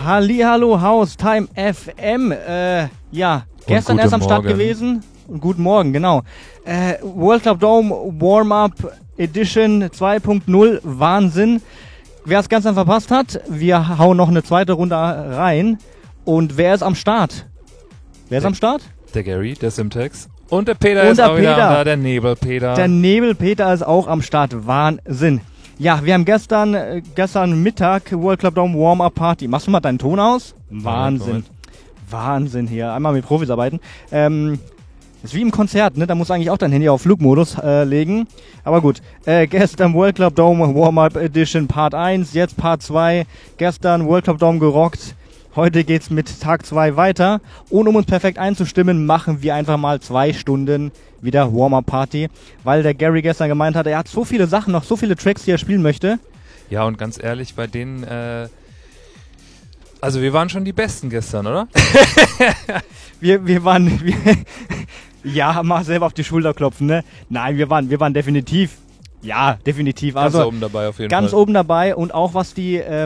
Hallihallo Haus, Time FM. Gestern erst am Start gewesen. Und guten Morgen, genau. World Club Dome Warm-Up Edition 2.0, Wahnsinn. Wer es ganz verpasst hat, wir hauen noch eine zweite Runde rein. Und wer ist am Start? Wer ist am Start? Der Gary, der Simtex. Und der Peter ist auch wieder da, der Nebelpeter. Der Nebelpeter ist auch am Start, Wahnsinn. Ja, wir haben gestern Mittag World Club Dome Warm-Up Party. Machst du mal deinen Ton aus? Wahnsinn. Wahnsinn hier. Einmal mit Profis arbeiten. Ist wie im Konzert, ne? Da musst du eigentlich auch dein Handy auf Flugmodus legen. Aber gut. Gestern World Club Dome Warm-Up Edition Part 1, jetzt Part 2. Gestern World Club Dome gerockt. Heute geht's mit Tag 2 weiter. Und um uns perfekt einzustimmen, machen wir einfach mal 2 Stunden wieder Warm-Up-Party. Weil der Gary gestern gemeint hat, er hat so viele Sachen, noch so viele Tracks, die er spielen möchte. Ja, und ganz ehrlich, bei denen, also wir waren schon die Besten gestern, oder? wir waren, ja, mal selber auf die Schulter klopfen, ne? Nein, wir waren definitiv, definitiv. Ganz also oben dabei auf jeden Fall. Ganz Fall. oben dabei und auch jetzt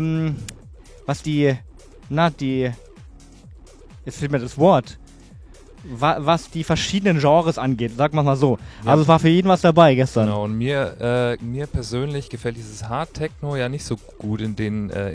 fehlt mir das Wort, was die verschiedenen Genres angeht, sagen wir mal so. Ja. Also es war für jeden was dabei gestern. Genau, und mir persönlich gefällt dieses Hard Techno ja nicht so gut in den